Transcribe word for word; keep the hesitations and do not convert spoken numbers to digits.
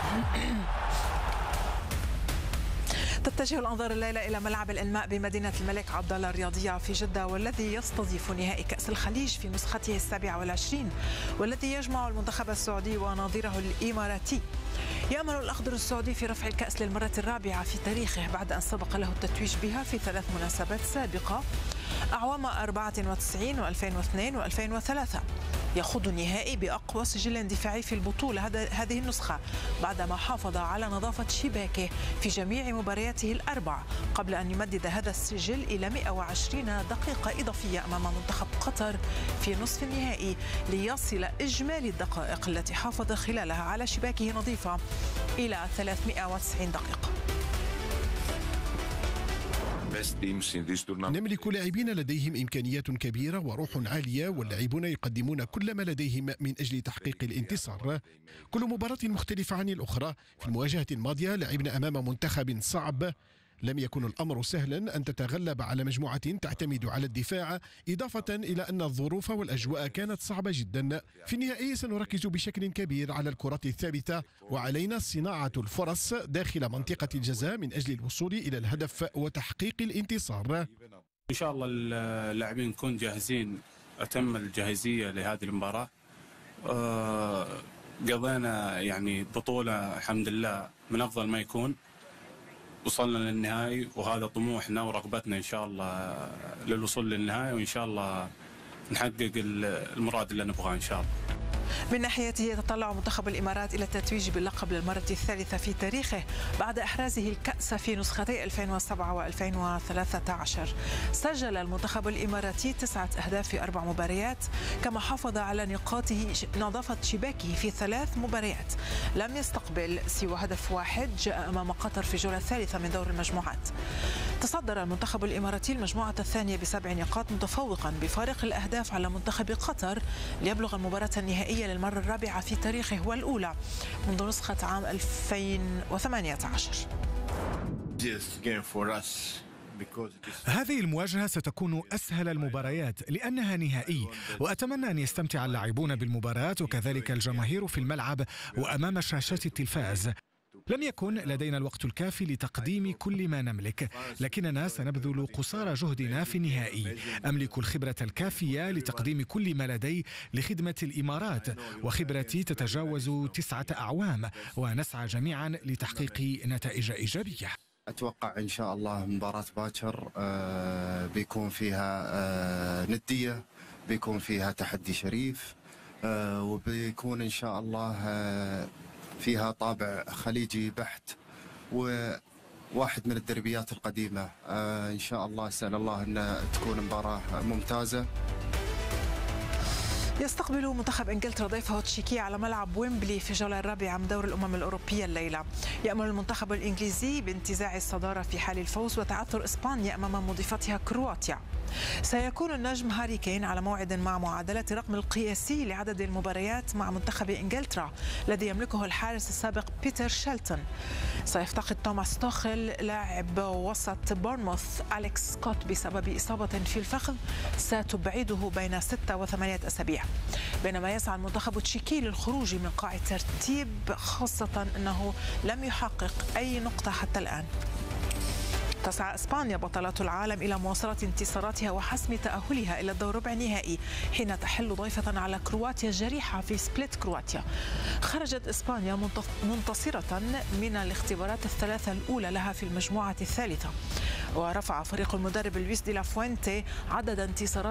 تتجه الأنظار الليلة إلى ملعب الإنماء بمدينة الملك عبدالله الرياضية في جدة، والذي يستضيف نهائي كأس الخليج في نسخته السابعة والعشرين، والذي يجمع المنتخب السعودي ونظيره الإماراتي. يأمل الأخضر السعودي في رفع الكأس للمرة الرابعة في تاريخه بعد أن سبق له التتويج بها في ثلاث مناسبات سابقة أعوام أربعة وتسعين وألفين واثنين وألفين وثلاثة. يخوض النهائي بأقوى سجل دفاعي في البطولة هذه النسخة بعدما حافظ على نظافة شباكه في جميع مبارياته الأربع، قبل أن يمدد هذا السجل إلى مئة وعشرين دقيقة إضافية أمام منتخب قطر في نصف النهائي، ليصل إجمالي الدقائق التي حافظ خلالها على شباكه نظيفة إلى ثلاثمئة وتسعين دقيقة. نملك لاعبين لديهم إمكانيات كبيرة وروح عالية، واللاعبون يقدمون كل ما لديهم من أجل تحقيق الانتصار. كل مباراة مختلفة عن الأخرى. في المواجهة الماضية لعبنا أمام منتخب صعب، لم يكن الأمر سهلا أن تتغلب على مجموعة تعتمد على الدفاع، إضافة إلى أن الظروف والأجواء كانت صعبة جدا. في النهائي سنركز بشكل كبير على الكرات الثابتة، وعلينا صناعة الفرص داخل منطقة الجزاء من أجل الوصول إلى الهدف وتحقيق الانتصار. إن شاء الله اللاعبين نكون جاهزين أتم الجاهزية لهذه المباراة. أه قضينا يعني بطولة الحمد لله من أفضل ما يكون، وصلنا للنهائي وهذا طموحنا ورغبتنا إن شاء الله للوصول للنهائي، وإن شاء الله نحقق المراد اللي نبغاه إن شاء الله. من ناحيته يتطلع منتخب الإمارات إلى التتويج باللقب للمرة الثالثة في تاريخه بعد إحرازه الكأس في نسختي ألفين وسبعة وألفين وثلاثة عشر. سجل المنتخب الإماراتي تسعة أهداف في أربع مباريات، كما حافظ على نقاطه نظافة شباكه في ثلاث مباريات. لم يستقبل سوى هدف واحد جاء أمام قطر في الجولة الثالثة من دور المجموعات. تصدر المنتخب الإماراتي المجموعة الثانية بسبع نقاط، متفوقا بفارق الأهداف على منتخب قطر ليبلغ المباراة النهائية للمرة الرابعة في تاريخه والأولى منذ نسخة عام ألفين وثمانية عشر. هذه المواجهة ستكون أسهل المباريات لأنها نهائي، وأتمنى أن يستمتع اللاعبون بالمباراة وكذلك الجماهير في الملعب وأمام شاشات التلفاز. لم يكن لدينا الوقت الكافي لتقديم كل ما نملك، لكننا سنبذل قصارى جهدنا في النهائي. أملك الخبرة الكافية لتقديم كل ما لدي لخدمة الإمارات، وخبرتي تتجاوز تسعة أعوام، ونسعى جميعا لتحقيق نتائج إيجابية. أتوقع إن شاء الله مباراة باكر آه بيكون فيها آه ندية، بيكون فيها تحدي شريف، آه وبيكون إن شاء الله آه فيها طابع خليجي بحت، وواحد من الدربيات القديمة. آه إن شاء الله أسأل الله أن تكون مباراة ممتازة. يستقبل منتخب انجلترا ضيفه تشيكي على ملعب ويمبلي في الجولة الرابعة من دور الأمم الأوروبية الليلة. يأمل المنتخب الإنجليزي بانتزاع الصدارة في حال الفوز وتعثر إسبانيا أمام مضيفتها كرواتيا. سيكون النجم هاري كين على موعد مع معادلة الرقم القياسي لعدد المباريات مع منتخب انجلترا الذي يملكه الحارس السابق بيتر شيلتون. سيفتقد توماس توخيل لاعب وسط بورنموث أليكس سكوت بسبب إصابة في الفخذ ستبعده بين ستة وثمانية أسابيع، بينما يسعى المنتخب التشيكي للخروج من قاع الترتيب، خاصة أنه لم يحقق أي نقطة حتى الآن. تسعى إسبانيا بطلة العالم إلى مواصلة انتصاراتها وحسم تأهلها إلى الدور ربع النهائي حين تحل ضيفة على كرواتيا الجريحة في سبليت كرواتيا. خرجت إسبانيا منتصرة من الاختبارات الثلاثة الأولى لها في المجموعة الثالثة، ورفع فريق المدرب لويس دي لا فوينتي عدد انتصارات